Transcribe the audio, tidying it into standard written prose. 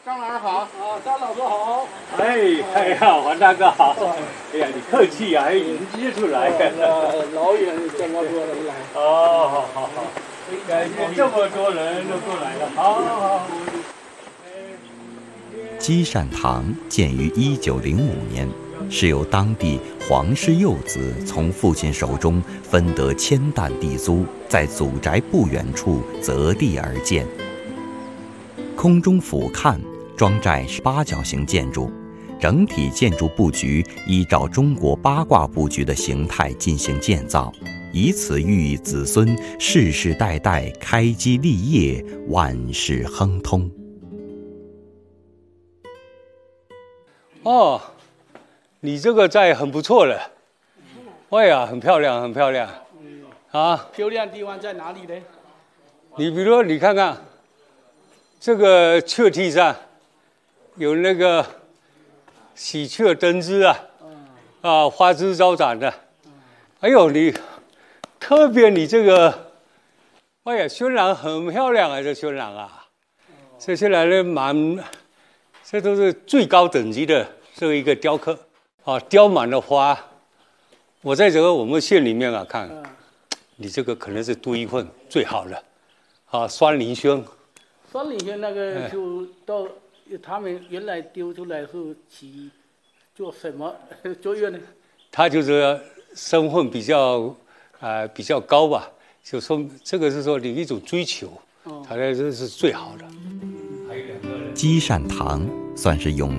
张老师好。 张老师好。 哎呀，黄大哥好。哎呀，你客气啊，还迎接出来。 老远这么多人来。 哦，好。感谢这么多人都过来了，好。 积善堂建于1905年，是由当地黄氏幼子从父亲手中分得1000担地租，在祖宅不远处择地而建。空中俯瞰，庄寨是8角形建筑，整体建筑布局依照中国八卦布局的形态进行建造，以此寓意子孙世世代代开基立业，万事亨通。 哦，你这个寨很不错了。哎呀，很漂亮，很漂亮。 漂亮的地方在哪里呢？ 你比如说，你看看。这个雀梯上有那个喜鹊登枝花枝招展的。哎呦，特别你这个，哎呀，渲染很漂亮啊，这渲染啊，这渲染的这都是最高等级的这一个雕刻雕满了花。我在我们县里面看，你这个可能是独一份最好的酸林轩。 酸林轩那个就到他们原来丢出来后起做什么作用呢？ 他就是身份比较高吧，就说这个是说你一种追求，他这是最好的。 积善堂算是永